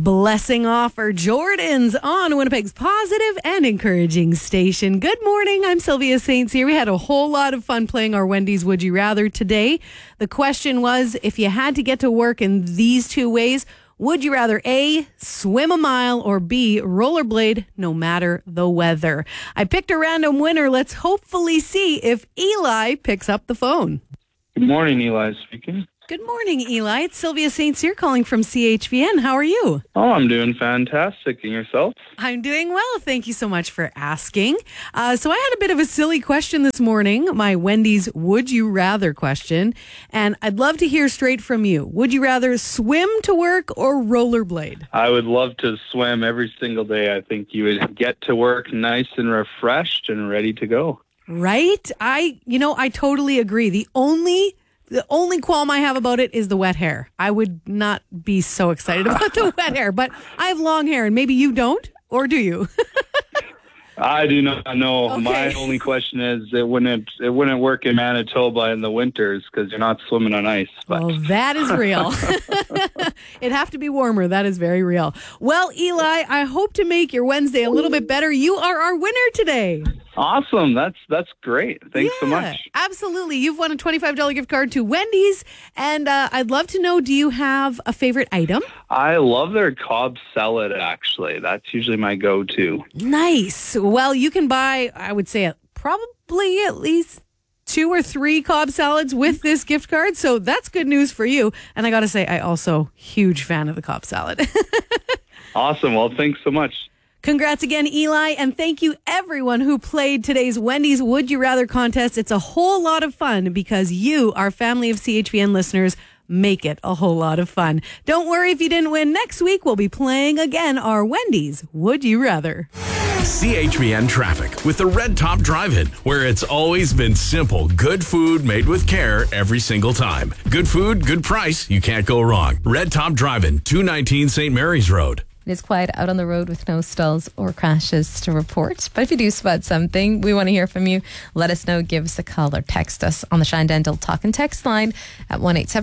Blessing offer Jordan's on Winnipeg's positive and encouraging station. Good morning. I'm Sylvia Saints here. We had a whole lot of fun playing our Wendy's Would You Rather today. The question was, if you had to get to work in these two ways, would you rather A, swim a mile, or B, rollerblade no matter the weather? I picked a random winner. Let's hopefully see if Eli picks up the phone. Good morning, Eli speaking. Good morning, Eli. It's Sylvia Saints here calling from CHVN. How are you? Oh, I'm doing fantastic. And yourself? I'm doing well. Thank you so much for asking. So I had a bit of a silly question this morning, my Wendy's Would You Rather question, and I'd love to hear straight from you. Would you rather swim to work or rollerblade? I would love to swim every single day. I think you would get to work nice and refreshed and ready to go. Right? I totally agree. The only qualm I have about it is the wet hair. I would not be so excited about the wet hair, but I have long hair and maybe you don't, or do you? I do not know. Okay. My only question is it wouldn't work in Manitoba in the winters because you're not swimming on ice. But. Well, that is real. It'd have to be warmer. That is very real. Well, Eli, I hope to make your Wednesday a little bit better. You are our winner today. Awesome. That's great. Thanks so much. Absolutely. You've won a $25 gift card to Wendy's. And I'd love to know, do you have a favorite item? I love their Cobb salad, actually. That's usually my go-to. Nice. Well, you can buy, I would say, probably at least 2 or 3 Cobb salads with this gift card. So that's good news for you. And I got to say, I also huge fan of the Cobb salad. Awesome. Well, thanks so much. Congrats again, Eli, and thank you everyone who played today's Wendy's Would You Rather contest. It's a whole lot of fun because you, our family of CHVN listeners, make it a whole lot of fun. Don't worry if you didn't win. Next week, we'll be playing again our Wendy's Would You Rather. CHVN traffic with the Red Top Drive-In, where it's always been simple. Good food made with care every single time. Good food, good price. You can't go wrong. Red Top Drive-In, 219 St. Mary's Road. It is quiet out on the road with no stalls or crashes to report. But if you do spot something, we want to hear from you. Let us know. Give us a call or text us on the Shine Dental Talk and Text line at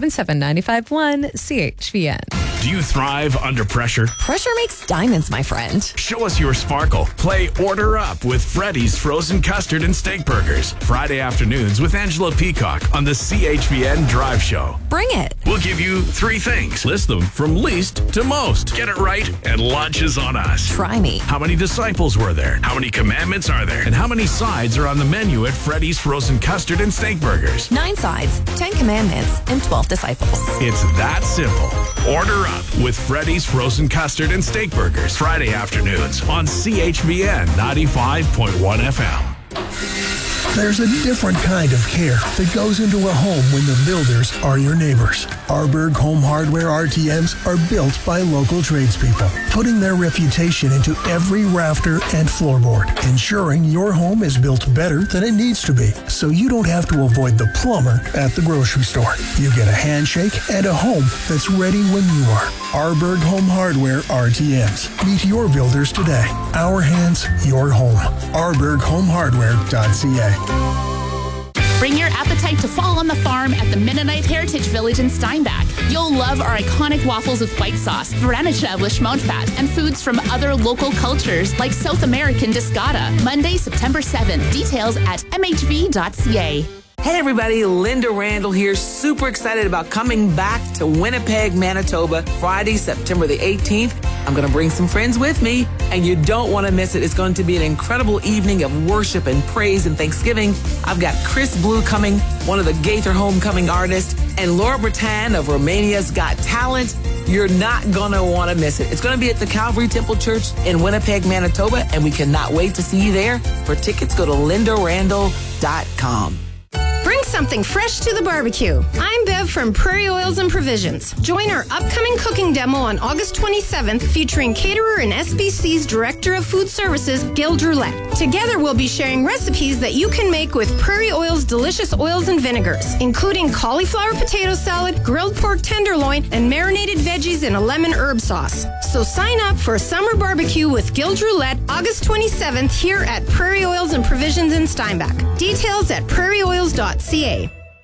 1-877-951-CHVN. Do you thrive under pressure? Pressure makes diamonds, my friend. Show us your sparkle. Play Order Up with Freddy's Frozen Custard and Steak Burgers. Friday afternoons with Angela Peacock on the CHVN Drive Show. Bring it. We'll give you 3 things. List them from least to most. Get it right and lunch is on us. Try me. How many disciples were there? How many commandments are there? And how many sides are on the menu at Freddy's Frozen Custard and Steak Burgers? 9 sides, 10 commandments, and 12 disciples. It's that simple. Order up with Freddy's Frozen Custard and Steak Burgers. Friday afternoons on CHVN 95.1 FM. There's a different kind of care that goes into a home when the builders are your neighbors. Arberg Home Hardware RTMs are built by local tradespeople, putting their reputation into every rafter and floorboard, ensuring your home is built better than it needs to be, so you don't have to avoid the plumber at the grocery store. You get a handshake and a home that's ready when you are. Arberg Home Hardware RTMs. Meet your builders today. Our hands, your home. ArbergHomeHardware.ca. Bring your appetite to fall on the farm at the Mennonite Heritage Village in Steinbach. You'll love our iconic waffles with white sauce, Veranicha with schmountfat, and foods from other local cultures like South American discada. Monday, September 7th. Details at mhv.ca. Hey everybody, Linda Randall here. Super excited about coming back to Winnipeg, Manitoba, Friday, September the 18th. I'm going to bring some friends with me, and you don't want to miss it. It's going to be an incredible evening of worship and praise and thanksgiving. I've got Chris Blue coming, one of the Gaither Homecoming artists, and Laura Bretan of Romania's Got Talent. You're not going to want to miss it. It's going to be at the Calvary Temple Church in Winnipeg, Manitoba, and we cannot wait to see you there. For tickets, go to lindarandall.com. Bring something fresh to the barbecue. I'm Bev from Prairie Oils and Provisions. Join our upcoming cooking demo on August 27th featuring caterer and SBC's Director of Food Services, Gil Drulette. Together we'll be sharing recipes that you can make with Prairie Oil's delicious oils and vinegars, including cauliflower potato salad, grilled pork tenderloin, and marinated veggies in a lemon herb sauce. So sign up for a summer barbecue with Gil Drulette August 27th here at Prairie Oils and Provisions in Steinbach. Details at prairieoils.ca.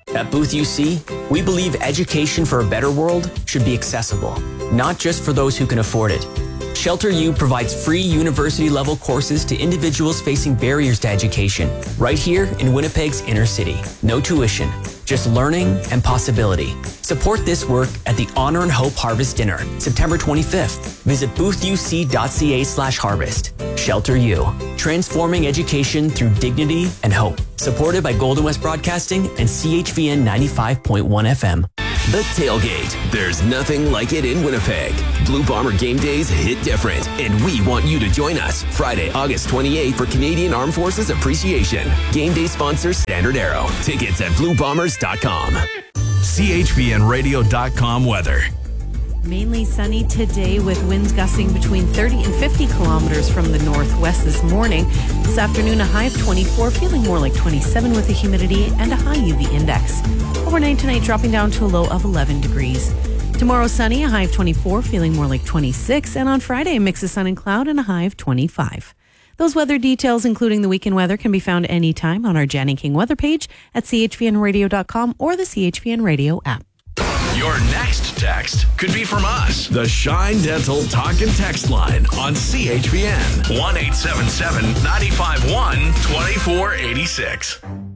At Booth UC, we believe education for a better world should be accessible, not just for those who can afford it. Shelter U provides free university-level courses to individuals facing barriers to education, right here in Winnipeg's inner city. No tuition, just learning and possibility. Support this work at the Honor and Hope Harvest Dinner, September 25th. Visit boothuc.ca/harvest. Shelter U, transforming education through dignity and hope. Supported by Golden West Broadcasting and CHVN 95.1 FM. The Tailgate. There's nothing like it in Winnipeg. Blue Bomber game days hit different, and we want you to join us Friday, August 28th for Canadian Armed Forces Appreciation. Game day sponsor Standard Arrow. Tickets at bluebombers.com. CHVNradio.com weather. Mainly sunny today with winds gusting between 30 and 50 kilometers from the northwest this morning. This afternoon, a high of 24, feeling more like 27 with a humidity and a high UV index. Overnight tonight, dropping down to a low of 11 degrees. Tomorrow, sunny, a high of 24, feeling more like 26. And on Friday, a mix of sun and cloud and a high of 25. Those weather details, including the weekend weather, can be found anytime on our Jan and King weather page at chvnradio.com or the CHVN Radio app. Your next text could be from us. The Shine Dental Talk and Text line on CHVN. 1-877-951-2486.